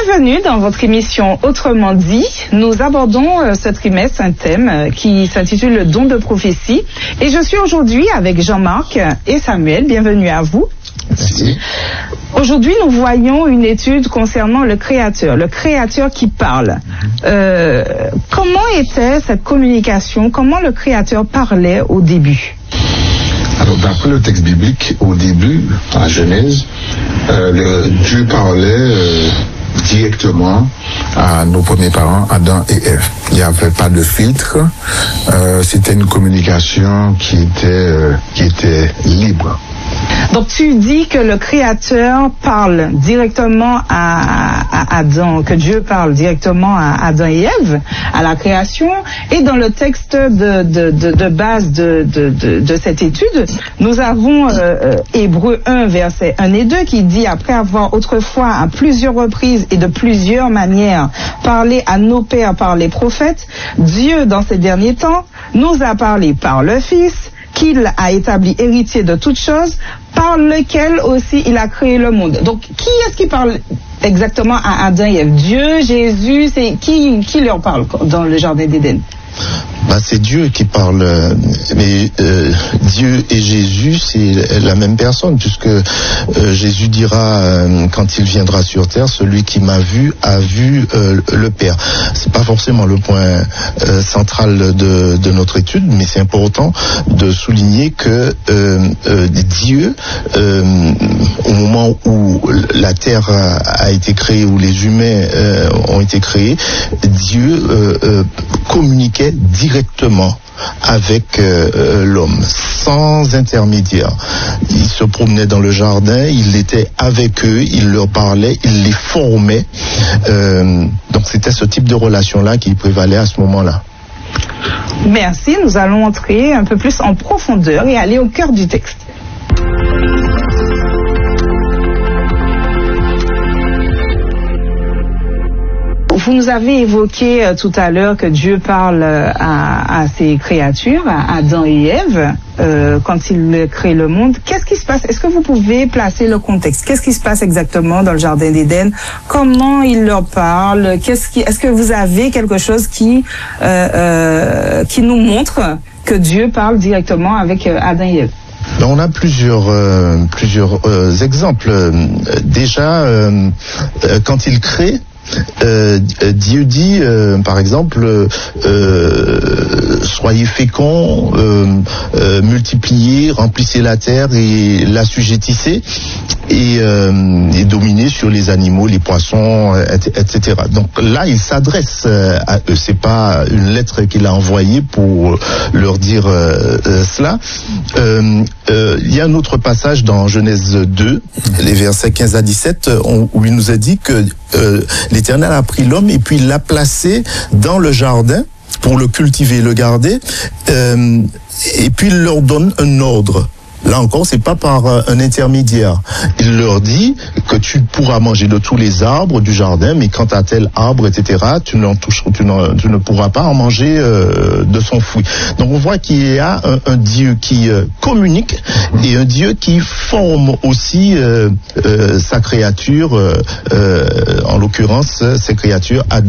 Bienvenue dans votre émission Autrement dit. Nous abordons ce trimestre un thème qui s'intitule le don de prophétie. Et je suis aujourd'hui avec Jean-Marc et Samuel. Bienvenue à vous. Merci. Aujourd'hui, nous voyons une étude concernant le Créateur qui parle. Comment était cette communication? Comment le Créateur parlait au début? Alors, d'après le texte biblique, au début, en Genèse, Dieu parlait directement à nos premiers parents, Adam et Ève. Il n'y avait pas de filtre. C'était une communication qui était libre. Donc tu dis que le Créateur parle directement à Adam, que Dieu parle directement à Adam et Ève, à la création. Et dans le texte de base de cette étude, nous avons Hébreux 1, versets 1 et 2, qui dit, après avoir autrefois à plusieurs reprises et de plusieurs manières parlé à nos pères par les prophètes, Dieu, dans ces derniers temps, nous a parlé par le Fils, qu'il a établi héritier de toutes choses, par lequel aussi il a créé le monde. Donc, qui est-ce qui parle exactement à Adam et Ève? Dieu, Jésus, c'est qui leur parle dans le jardin d'Éden? C'est Dieu qui parle, mais Dieu et Jésus, c'est la même personne, puisque Jésus dira quand il viendra sur terre, celui qui m'a vu a vu le Père. C'est pas forcément le point central de notre étude, mais c'est important de souligner que Dieu, au moment où la terre a été créée, où les humains ont été créés, Dieu communiquait directement avec l'homme, sans intermédiaire. Il se promenait dans le jardin, il était avec eux, il leur parlait, il les formait. Donc c'était ce type de relation-là qui prévalait à ce moment-là. Merci, nous allons entrer un peu plus en profondeur et aller au cœur du texte. Vous nous avez évoqué tout à l'heure que Dieu parle à ses créatures, à Adam et Ève, quand il crée le monde. Qu'est-ce qui se passe? Est-ce que vous pouvez placer le contexte? Qu'est-ce qui se passe exactement dans le jardin d'Éden? Comment il leur parle? Est-ce que vous avez quelque chose qui nous montre que Dieu parle directement avec Adam et Ève? On a plusieurs exemples. Déjà, quand il crée, Dieu dit, par exemple, soyez féconds, multipliez, remplissez la terre et l'assujettissez et dominez sur les animaux, les poissons, etc. Donc là, il s'adresse à eux. C'est pas une lettre qu'il a envoyée pour leur dire cela. Il y a un autre passage dans Genèse 2, les versets 15 à 17, où il nous a dit que l'Éternel a pris l'homme et puis l'a placé dans le jardin pour le cultiver, le garder, et puis il leur donne un ordre. Là encore, c'est pas par un intermédiaire. Il leur dit que tu pourras manger de tous les arbres du jardin, mais quant à tel arbre, etc., tu ne pourras pas en manger de son fruit. Donc on voit qu'il y a un Dieu qui communique et un Dieu qui forme aussi sa créature, en l'occurrence, ses créatures